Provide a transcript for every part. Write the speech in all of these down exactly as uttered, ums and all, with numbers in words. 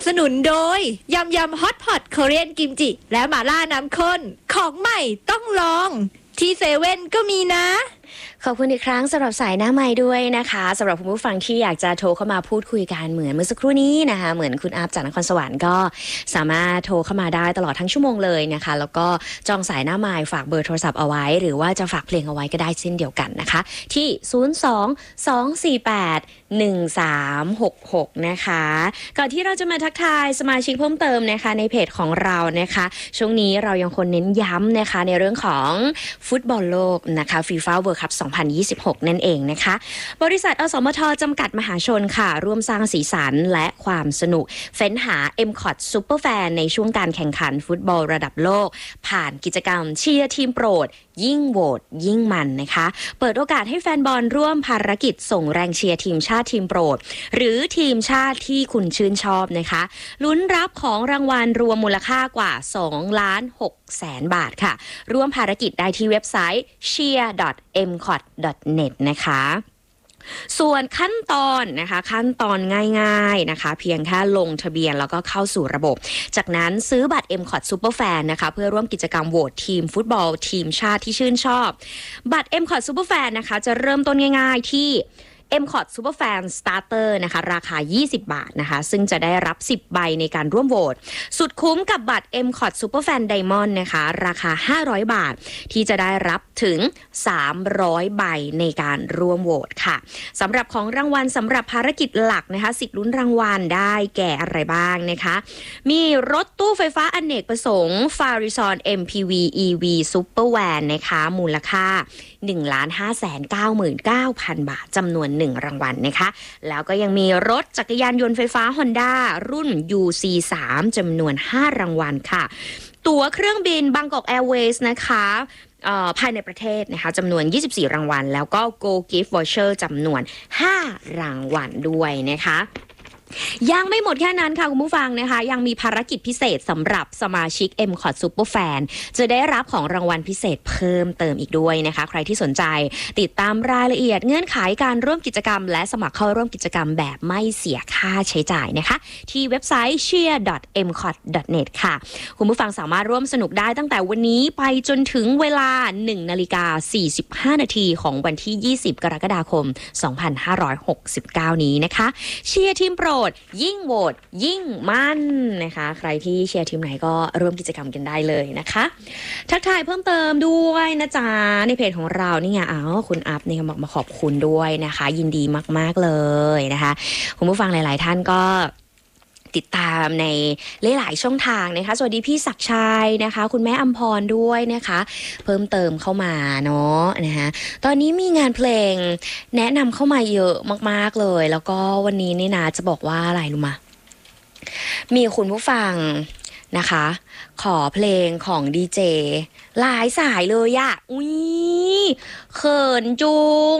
สนุนโดยยำยำฮอตพอตเกาหลีกิมจิและหม่าล่าน้ำข้นของใหม่ต้องลองที่เซเว่นก็มีนะขอบคุณอีกครั้งสำหรับสายหน้าไมค์ด้วยนะคะสำหรับคุณผู้ฟังที่อยากจะโทรเข้ามาพูดคุยกันเหมือนเมื่อสักครู่นี้นะคะเหมือนคุณอาร์ฟจากนครสวรรค์ก็สามารถโทรเข้ามาได้ตลอดทั้งชั่วโมงเลยนะคะแล้วก็จองสายหน้าไมค์ฝากเบอร์โทรศัพท์เอาไว้หรือว่าจะฝากเพลงเอาไว้ก็ได้เช่นเดียวกันนะคะที่ศูนย์ สอง สอง สี่ แปด หนึ่ง สาม หก หกนะคะก่อนที่เราจะมาทักทายสมาชิกเพิ่มเติมนะคะในเพจของเรานะคะช่วงนี้เรายังคงเน้นย้ำนะคะในเรื่องของฟุตบอลโลกนะคะ FIFA World Cup สองพันยี่สิบหกนั่นเองนะคะบริษัทอสมทจำกัดมหาชนค่ะร่วมสร้างสีสันและความสนุกเฟ้นหา เอ็ม คอท Superfan ในช่วงการแข่งขันฟุตบอลระดับโลกผ่านกิจกรรมเชียร์ทีมโปรดยิ่งโหวตยิ่งมันนะคะเปิดโอกาสให้แฟนบอลร่วมภารกิจส่งแรงเชียร์ทีมชาติทีมโปรดหรือทีมชาติที่คุณชื่นชอบนะคะลุ้นรับของรางวัลรวมมูลค่ากว่าสองล้านหกแสนบาทค่ะร่วมภารกิจได้ที่เว็บไซต์ เชียร์ ดอท เอ็ม คอท ดอท เน็ต นะคะส่วนขั้นตอนนะคะขั้นตอนง่ายๆนะคะเพียงแค่ลงทะเบียนแล้วก็เข้าสู่ระบบจากนั้นซื้อบัตร เอ็ม คอท Superfan นะคะเพื่อร่วมกิจกรรมโหวตทีมฟุตบอลทีมชาติที่ชื่นชอบบัตร เอ็ม คอท Superfan นะคะจะเริ่มต้นง่ายๆที่เอ็ม คอท Superfan Starter นะคะราคายี่สิบบาทนะคะซึ่งจะได้รับสิบใบในการร่วมโหวตสุดคุ้มกับบัตร เอ็ม คอท Superfan Diamond นะคะราคาห้าร้อยบาทที่จะได้รับถึงสามร้อยใบในการร่วมโหวตค่ะสำหรับของรางวัลสำหรับภารกิจหลักนะคะสิทธิ์ลุ้นรางวัลได้แก่อะไรบ้างนะคะมีรถตู้ไฟฟ้าอเนกประสงค์ Farizon เอ็ม พี วี อี วี Supervan นะคะมูลค่า หนึ่งล้านห้าแสนเก้าหมื่นเก้าพัน บาทจำนวนหนึ่งรางวัลนะคะแล้วก็ยังมีรถจักรยานยนต์ไฟฟ้า Honda รุ่น ยู ซี สาม จำนวนห้ารางวัลค่ะตั๋วเครื่องบิน Bangkok Airways นะคะภายในประเทศนะคะจำนวนยี่สิบสี่รางวัลแล้วก็ Go Gift Voucher จำนวนห้ารางวัลด้วยนะคะยังไม่หมดแค่นั้นค่ะคุณผู้ฟังนะคะยังมีภารกิจพิเศษสำหรับสมาชิก เอ็ม คอท Superfan จะได้รับของรางวัลพิเศษเพิ่มเติมอีกด้วยนะคะใครที่สนใจติดตามรายละเอียดเงื่อนไขการร่วมกิจกรรมและสมัครเข้าร่วมกิจกรรมแบบไม่เสียค่าใช้จ่ายนะคะที่เว็บไซต์ เชียร์ ดอท เอ็ม คอท ดอท เน็ต ค่ะคุณผู้ฟังสามารถร่วมสนุกได้ตั้งแต่วันนี้ไปจนถึงเวลา หนึ่งนาฬิกาสี่สิบห้านาทีของวันที่ยี่สิบกรกฎาคมสองพันห้าร้อยหกสิบเก้านี้นะคะเชียร์ทีมโปรดยิ่งโหวตยิ่งมั่นนะคะใครที่เชียร์ทีมไหนก็ร่วมกิจกรรมกันได้เลยนะคะทักทายเพิ่มเติมด้วยนะจ๊ะในเพจของเรานี่ไงอ้าวคุณอัพนี่บอกมาขอบคุณด้วยนะคะยินดีมากๆเลยนะคะคุณผู้ฟังหลายๆท่านก็ติดตามในหลายๆช่องทางนะคะสวัสดีพี่ศักดิ์ชัยนะคะคุณแม่อัมพรด้วยนะคะเพิ่มเติมเข้ามาเนาะนะคะตอนนี้มีงานเพลงแนะนำเข้ามาเยอะมากๆเลยแล้วก็วันนี้นี่นะจะบอกว่าอะไรรู้มามีคุณผู้ฟังนะคะขอเพลงของดีเจหลายสายเลยอะอุ๊ยเขินจุง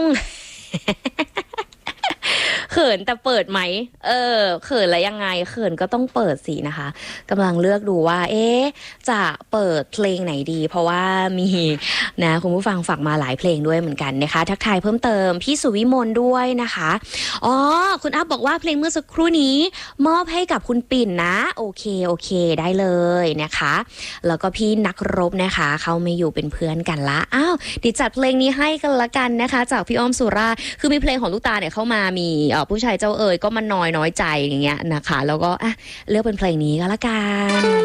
เขินแต่เปิดไหมเออเขินแล้วยังไงเขินก็ต้องเปิดสินะคะกำลังเลือกดูว่าเอ๊ะจะเปิดเพลงไหนดีเพราะว่ามีนะคุณผู้ฟังฝากมาหลายเพลงด้วยเหมือนกันนะคะทักทายเพิ่มเติมพี่สุวิมลด้วยนะคะอ๋อคุณอัพบอกว่าเพลงเมื่อสักครู่นี้มอบให้กับคุณปิ่นนะโอเคโอเคได้เลยนะคะแล้วก็พี่นักรบนะคะเขาไม่อยู่เป็นเพื่อนกันละอ้าวดิจัดเพลงนี้ให้กันละกันนะคะจากพี่อ้อมสุราคือมีเพลงของลูกตาเนี่ยเข้ามามีผู้ชายเจ้าเอ๋ยก็มันน้อยน้อยใจอย่างเงี้ยนะคะแล้วก็อ่ะเลือกเป็นเพลงนี้ก็แล้วกัน